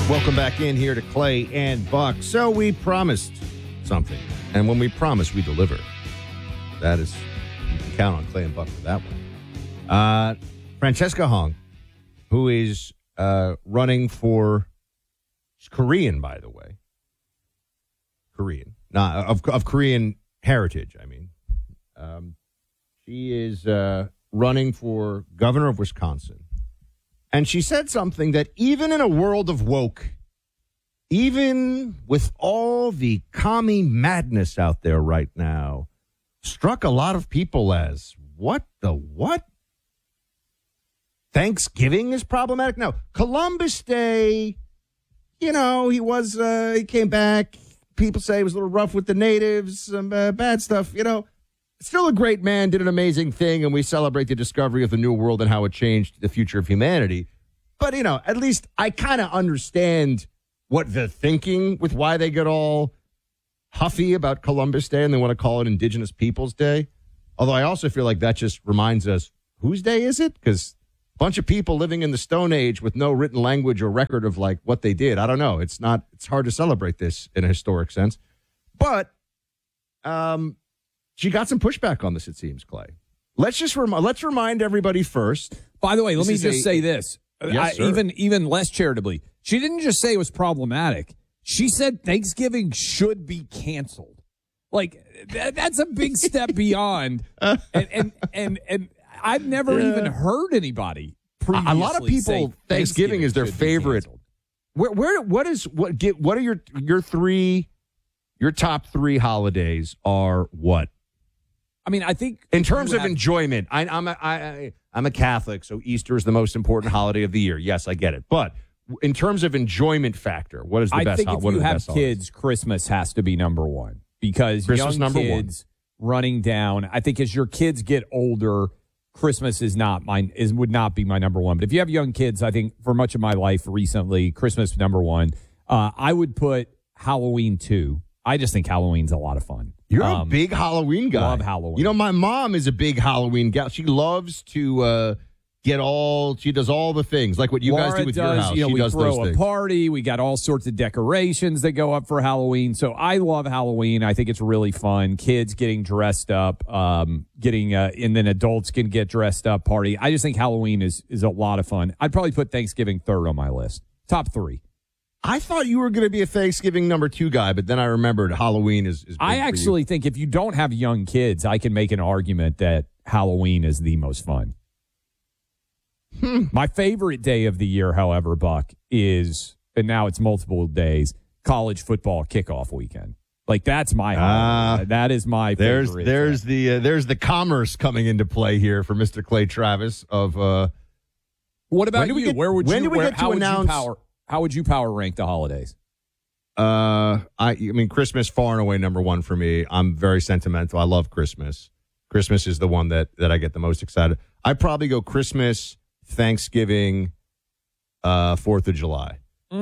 Welcome back in here to Clay and Buck. So we promised something, and when we promise, we deliver. That is, you can count on Clay and Buck for that one. Francesca Hong, who is running for, she's Korean, by the way. Korean, not of Korean heritage. I mean, she is running for governor of Wisconsin. And she said something that even in a world of woke, even with all the commie madness out there right now, struck a lot of people as, what the what? Thanksgiving is problematic? No. Columbus Day, you know, he came back. People say he was a little rough with the natives, some bad stuff, you know. Still a great man, did an amazing thing, and we celebrate the discovery of the New World and how it changed the future of humanity. But, you know, at least I kind of understand what the thinking with why they get all huffy about Columbus Day and they want to call it Indigenous Peoples Day. Although I also feel like that just reminds us, whose day is it? Because a bunch of people living in the Stone Age with no written language or record of, like, what they did. I don't know. It's hard to celebrate this in a historic sense. But, she got some pushback on this, it seems, Clay. Let's remind everybody first. By the way, let me just say this. Yes, even less charitably, she didn't just say it was problematic. She said Thanksgiving should be canceled. Like that's a big step beyond. And I've never even heard anybody previously. A lot of people Thanksgiving is their favorite. What are your top three holidays are what? I mean, I think in terms of enjoyment, I'm a Catholic, so Easter is the most important holiday of the year. Yes, I get it. But in terms of enjoyment factor, what is the best? I think if you have kids, Christmas has to be number one because Christmas young kids running down. I think as your kids get older, Christmas would not be my number one. But if you have young kids, I think for much of my life recently, Christmas number one. I would put Halloween 2. I just think Halloween's a lot of fun. You're a big Halloween guy. Love Halloween. You know, my mom is a big Halloween gal. She loves to she does all the things, like what you Laura guys do with your house. You know, she we does throw those a party. We got all sorts of decorations that go up for Halloween. So I love Halloween. I think it's really fun. Kids getting dressed up, and then adults can get dressed up party. I just think Halloween is a lot of fun. I'd probably put Thanksgiving third on my list. Top 3. I thought you were going to be a Thanksgiving number 2 guy, but then I remembered Halloween is big I actually think if you don't have young kids, I can make an argument that Halloween is the most fun. My favorite day of the year, however, Buck, is, and now it's multiple days, college football kickoff weekend. Like that's my holiday. That is my favorite. There's the commerce coming into play here for Mr. Clay Travis of What about you? How would you power rank the holidays? I mean, Christmas far and away number 1 for me. I'm very sentimental. I love Christmas. Christmas is the one that I get the most excited. I'd probably go Christmas, Thanksgiving, 4th of July.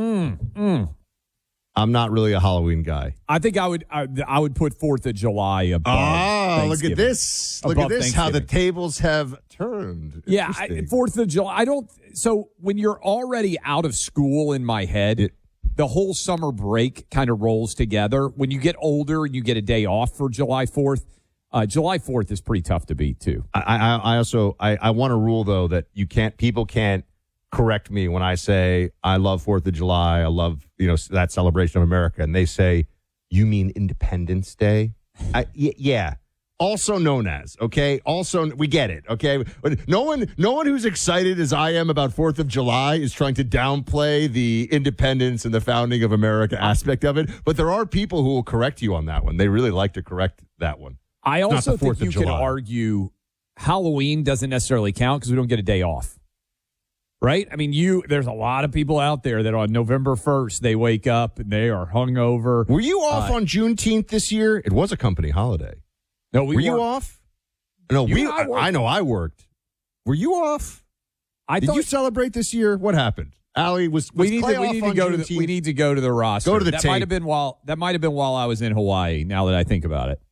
I'm not really a Halloween guy. I think I would put 4th of July above. Look at this. Look at this, how the tables have turned. Yeah, 4th of July. So when you're already out of school in my head, the whole summer break kind of rolls together. When you get older and you get a day off for July 4th, July 4th is pretty tough to beat too. I also want to rule though that people can't correct me when I say I love 4th of July. I love, that celebration of America. And they say, you mean Independence Day? Yeah. Also known as, okay? Also, we get it, okay? But no one who's excited as I am about 4th of July is trying to downplay the independence and the founding of America aspect of it. But there are people who will correct you on that one. They really like to correct that one. I also think you could argue Halloween doesn't necessarily count because we don't get a day off. Right? I mean, there's a lot of people out there that on November 1st, they wake up and they are hungover. Were you off on Juneteenth this year? It was a company holiday. No, were you off? No, I know I worked. Were you off? Did you celebrate this year? What happened? Allie was we need Clay to off on go Juneteenth? to the we need to go to the roster. Go to the that tape. might have been while I was in Hawaii, now that I think about it.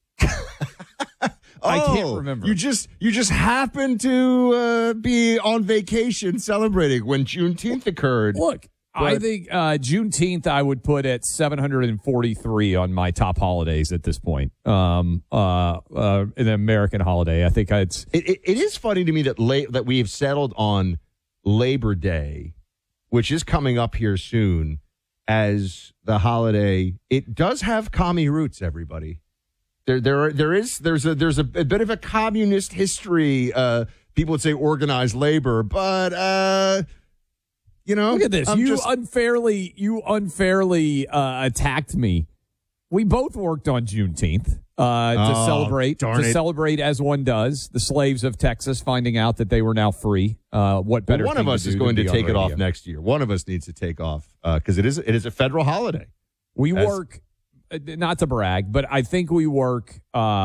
I can't remember. You just happened to be on vacation celebrating when Juneteenth occurred. Look, I think Juneteenth I would put at 743 on my top holidays at this point. An American holiday. I think it is funny to me that we have settled on Labor Day, which is coming up here soon, as the holiday. It does have commie roots, everybody. There's a bit of a communist history. People would say organized labor, but look at this. You unfairly attacked me. We both worked on Juneteenth to celebrate as one does. The slaves of Texas finding out that they were now free. What better? Well, one of us is going to take it off next year. One of us needs to take off because it is a federal holiday. We work, not to brag, but I think we work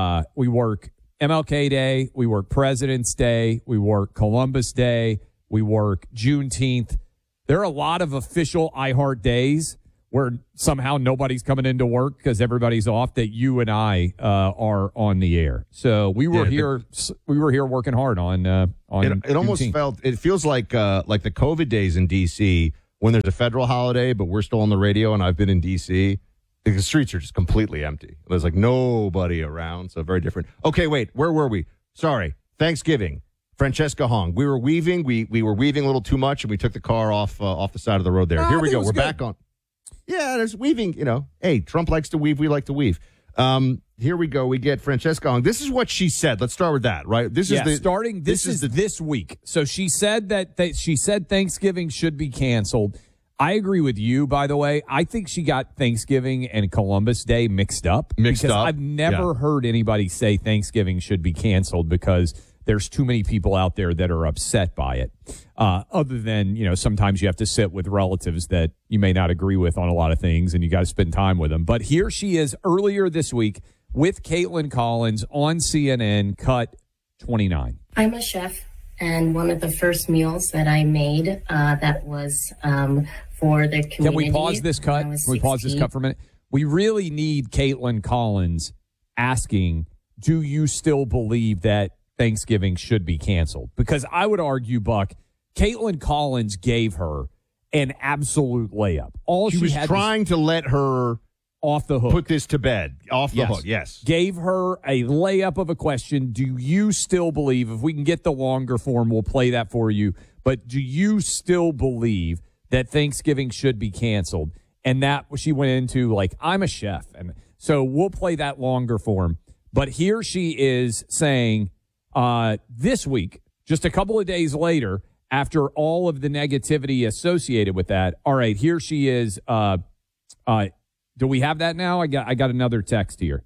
MLK Day, we work President's Day, we work Columbus Day, we work Juneteenth. There are a lot of official iHeart days where somehow nobody's coming into work because everybody's off, that you and I are on the air. So we were here working hard on it almost Juneteenth. Feels like the COVID days in DC when there's a federal holiday, but we're still on the radio, and I've been in DC. The streets are just completely empty. There's like nobody around, so very different. Okay, wait, where were we? Sorry, Thanksgiving. Francesca Hong. We were weaving. We were weaving a little too much, and we took the car off the side of the road there. Here we go. We're back on. Yeah, there's weaving. Hey, Trump likes to weave. We like to weave. Here we go. We get Francesca Hong. This is what she said. Let's start with that, right? This is this week. So she said that she said Thanksgiving should be canceled. I agree with you, by the way. I think she got Thanksgiving and Columbus Day mixed up. I've never heard anybody say Thanksgiving should be canceled because there's too many people out there that are upset by it. Other than, sometimes you have to sit with relatives that you may not agree with on a lot of things, and you got to spend time with them. But here she is earlier this week with Caitlin Collins on CNN, cut 29. I'm a chef, and one of the first meals that I made that was for the community. Can we pause this cut? Can we pause this cut for a minute? We really need Caitlin Collins asking, do you still believe that Thanksgiving should be canceled? Because I would argue, Buck, Caitlin Collins gave her an absolute layup. She was trying to let her off the hook. Put this to bed. Off the hook, yes. Gave her a layup of a question. Do you still believe, if we can get the longer form, we'll play that for you, but do you still believe that Thanksgiving should be canceled? And that she went into I'm a chef. And so we'll play that longer form. But here she is saying, this week, just a couple of days later, after all of the negativity associated with that. All right, here she is. Do we have that now? I got another text here.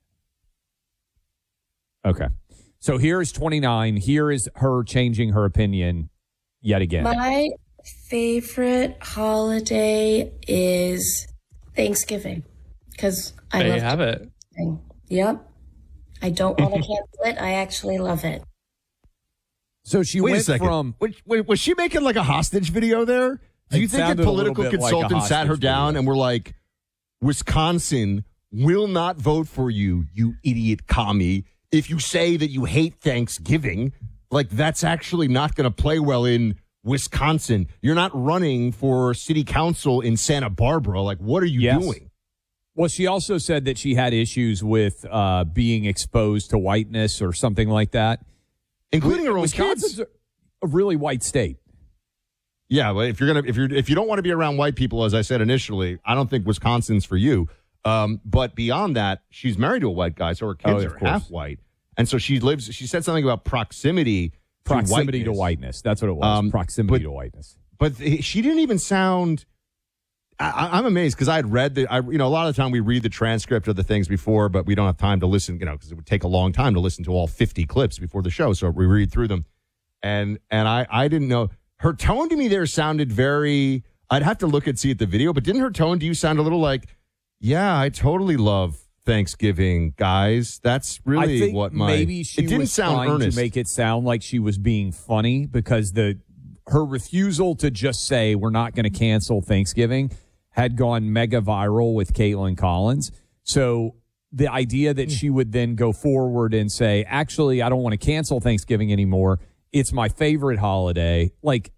Okay. So here's 29. Here is her changing her opinion yet again. My favorite holiday is Thanksgiving because I love have it. Yep. I don't want to cancel it. I actually love it. So she went from... Wait, was she making a hostage video there? Do you think a political consultant sat her down and were like, Wisconsin will not vote for you, you idiot commie, if you say that you hate Thanksgiving? That's actually not going to play well in Wisconsin. You're not running for city council in Santa Barbara. What are you doing? Well, she also said that she had issues with being exposed to whiteness or something like that, including her own Wisconsin's kids. A really white state. Yeah, but if you don't want to be around white people, as I said initially, I don't think Wisconsin's for you. But beyond that, she's married to a white guy, so her kids are half white, and so she said something about proximity to whiteness. That's what it was. Proximity to whiteness. But she didn't even sound. I'm amazed because I had read a lot of the time we read the transcript of the things before, but we don't have time to listen, because it would take a long time to listen to all 50 clips before the show. So we read through them, and I didn't know. Her tone to me there sounded very, I'd have to see at the video, but didn't her tone to you sound a little like, yeah, I totally love Thanksgiving, guys. That's really maybe she it didn't was sound trying earnest. To make it sound like she was being funny, because her refusal to just say we're not going to cancel Thanksgiving had gone mega viral with Caitlin Collins. So the idea that she would then go forward and say, actually, I don't want to cancel Thanksgiving anymore. It's my favorite holiday.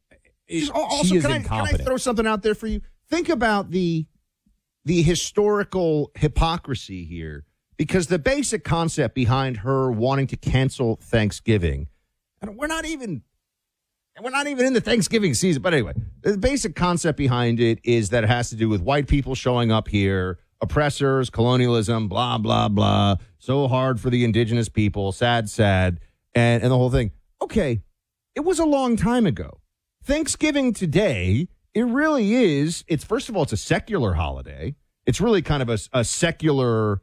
Also, is can I incompetent. throw something out there for you? Think about the historical hypocrisy here, because the basic concept behind her wanting to cancel Thanksgiving, and we're not even in the Thanksgiving season, but anyway, the basic concept behind it is that it has to do with white people showing up here, oppressors, colonialism, blah, blah, blah. So hard for the indigenous people, sad, and the whole thing. Okay, it was a long time ago. Thanksgiving today, it really is. It's first of all, it's a secular holiday. It's really kind of a secular,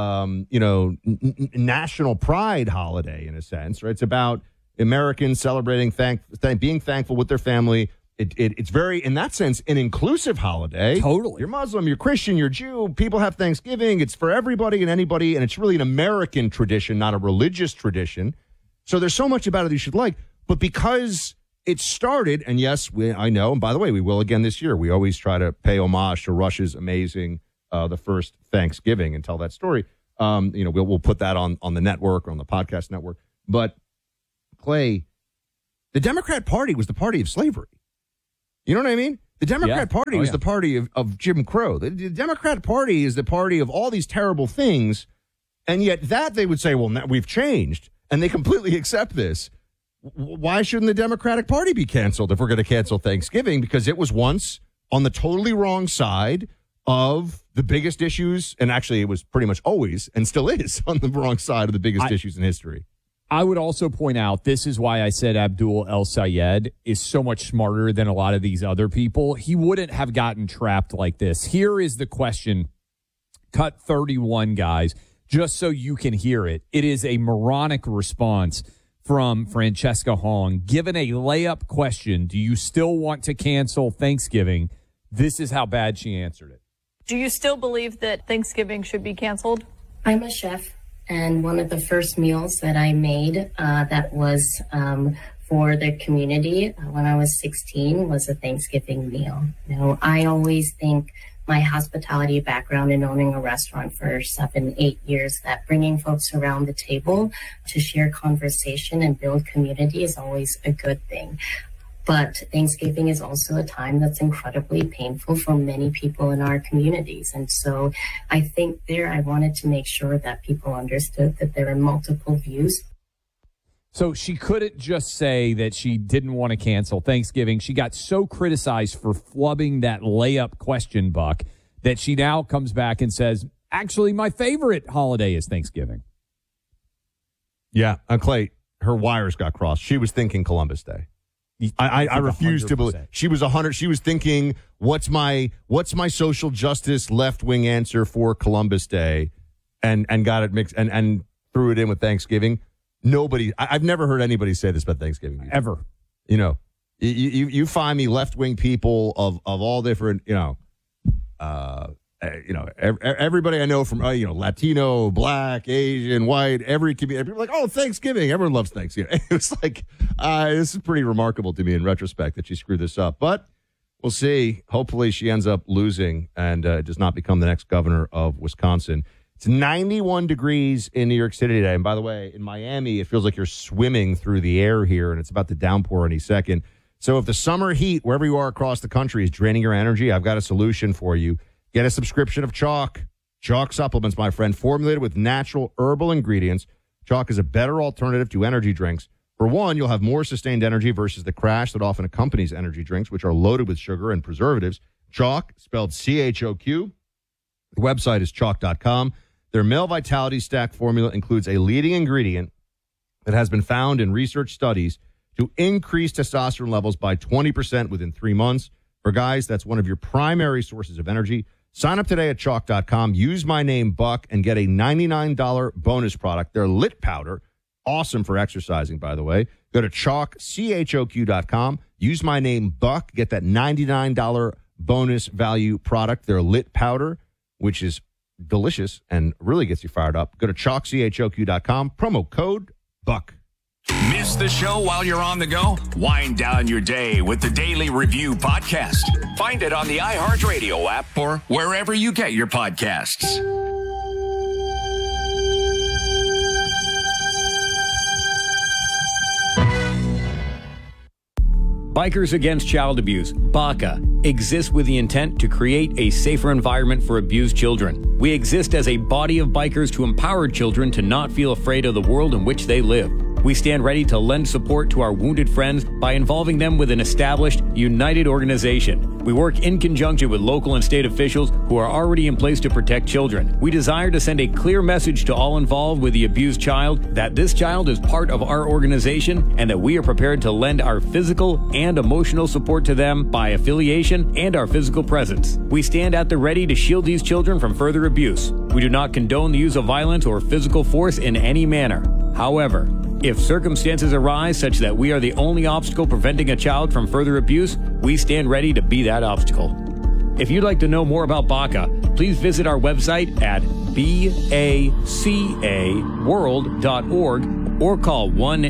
national pride holiday in a sense, right? It's about Americans celebrating, being thankful with their family. It's very, in that sense, an inclusive holiday. Totally. You're Muslim, you're Christian, you're Jew. People have Thanksgiving. It's for everybody and anybody, and it's really an American tradition, not a religious tradition. So there's so much about it you should like. But because it started, and yes, I know, and by the way, we will again this year. We always try to pay homage to Rush's amazing, the first Thanksgiving and tell that story. We'll put that on the network or on the podcast network. But Clay, the Democrat Party was the party of slavery. You know what I mean? The Democrat Party was the party of Jim Crow. The Democrat Party is the party of all these terrible things, and yet that they would say, well, now we've changed, and they completely accept this. Why shouldn't the Democratic Party be canceled if we're going to cancel Thanksgiving? Because it was once on the totally wrong side of the biggest issues, and actually it was pretty much always, and still is, on the wrong side of the biggest issues in history. I would also point out, this is why I said Abdul El-Sayed is so much smarter than a lot of these other people. He wouldn't have gotten trapped like this. Here is the question. Cut 31, guys, just so you can hear it. It is a moronic response from Francesca Hong. Given a layup question, do you still want to cancel Thanksgiving? This is how bad she answered it. Do you still believe that Thanksgiving should be canceled? I'm a chef, and one of the first meals that I made that was for the community when I was 16 was a Thanksgiving meal. You know, I always think my hospitality background in owning a restaurant for 7-8 years, that bringing folks around the table to share conversation and build community is always a good thing. But Thanksgiving is also a time that's incredibly painful for many people in our communities. And so I think I wanted to make sure that people understood that there are multiple views. So she couldn't just say that she didn't want to cancel Thanksgiving. She got so criticized for flubbing that layup question, Buck, that she now comes back and says, actually, my favorite holiday is Thanksgiving. Yeah, Clay, her wires got crossed. She was thinking Columbus Day. I refuse to believe she was 100. She was thinking, what's my social justice left wing answer for Columbus Day, and got it mixed and threw it in with Thanksgiving. I've never heard anybody say this about Thanksgiving ever. You know, you find me left wing people of all different everybody I know from Latino, Black, Asian, White, every community. People are like, oh, Thanksgiving. Everyone loves Thanksgiving. It was like this is pretty remarkable to me in retrospect that she screwed this up. But we'll see. Hopefully, she ends up losing and does not become the next governor of Wisconsin. It's 91 degrees in New York City today. And by the way, in Miami, it feels like you're swimming through the air here, and it's about to downpour any second. So if the summer heat, wherever you are across the country, is draining your energy, I've got a solution for you. Get a subscription of Chalk. Chalk supplements, my friend, formulated with natural herbal ingredients. Chalk is a better alternative to energy drinks. For one, you'll have more sustained energy versus the crash that often accompanies energy drinks, which are loaded with sugar and preservatives. Chalk, spelled CHOQ. The website is chalk.com. Their male vitality stack formula includes a leading ingredient that has been found in research studies to increase testosterone levels by 20% within 3 months. For guys, that's one of your primary sources of energy. Sign up today at chalk.com. Use my name, Buck, and get a $99 bonus product. Their Lit Powder, awesome for exercising, by the way. Go to chalk.com. Use my name, Buck. Get that $99 bonus value product. Their Lit Powder, which is delicious and really gets you fired up. Go to chalk.com. Promo code Buck. Miss the show while you're on the go? Wind down your day with the Daily Review Podcast. Find it on the iHeartRadio app or wherever you get your podcasts. Bikers Against Child Abuse, BACA, exists with the intent to create a safer environment for abused children. We exist as a body of bikers to empower children to not feel afraid of the world in which they live. We stand ready to lend support to our wounded friends by involving them with an established, united organization. We work in conjunction with local and state officials who are already in place to protect children. We desire to send a clear message to all involved with the abused child that this child is part of our organization and that we are prepared to lend our physical and emotional support to them by affiliation and our physical presence. We stand at the ready to shield these children from further abuse. We do not condone the use of violence or physical force in any manner. However, if circumstances arise such that we are the only obstacle preventing a child from further abuse, we stand ready to be that obstacle. If you'd like to know more about BACA, please visit our website at bacaworld.org or call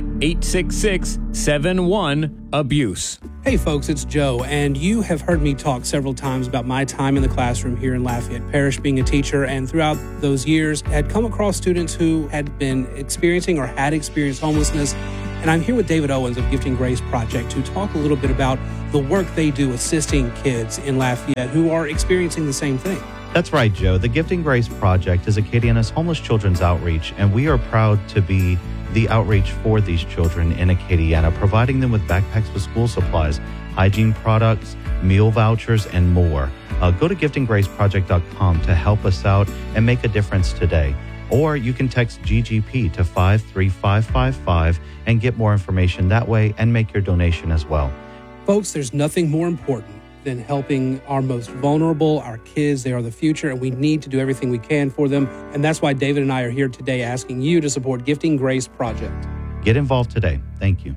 1-866-71-ABUSE. Hey folks, it's Joe, and you have heard me talk several times about my time in the classroom here in Lafayette Parish being a teacher, and throughout those years had come across students who had been experiencing or had experienced homelessness. And I'm here with David Owens of Gifting Grace Project to talk a little bit about the work they do assisting kids in Lafayette who are experiencing the same thing. That's right, Joe. The Gifting Grace Project is Acadiana's homeless children's outreach, and we are proud to be the outreach for these children in Acadiana, providing them with backpacks with school supplies, hygiene products, meal vouchers, and more. Go to giftinggraceproject.com to help us out and make a difference today. Or you can text GGP to 53555 and get more information that way and make your donation as well. Folks, there's nothing more important than helping our most vulnerable, our kids. They are the future, and we need to do everything we can for them. And that's why David and I are here today asking you to support Gifting Grace Project. Get involved today. Thank you.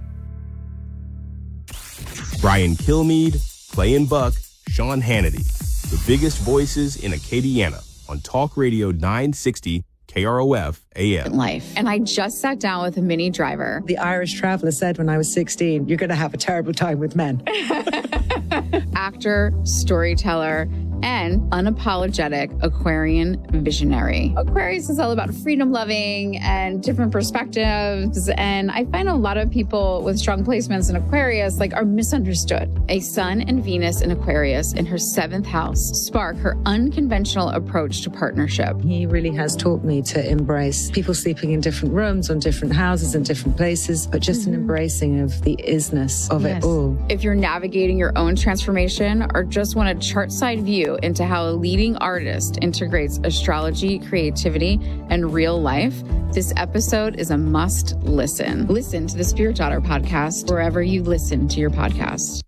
Brian Kilmeade, Clay and Buck, Sean Hannity, the biggest voices in Acadiana on Talk Radio 960 KROF AM. Life. And I just sat down with a Mini Driver. The Irish Traveller said when I was 16, you're going to have a terrible time with men. Actor, storyteller, and unapologetic Aquarian visionary. Aquarius is all about freedom loving and different perspectives. And I find a lot of people with strong placements in Aquarius are misunderstood. A Sun and Venus in Aquarius in her 7th house spark her unconventional approach to partnership. He really has taught me to embrace people sleeping in different rooms, on different houses, in different places, but just an embracing of the isness of it all. If you're navigating your own transformation or just want a chart-side view into how a leading artist integrates astrology, creativity, and real life, this episode is a must listen. Listen to the Spirit Daughter podcast wherever you listen to your podcast.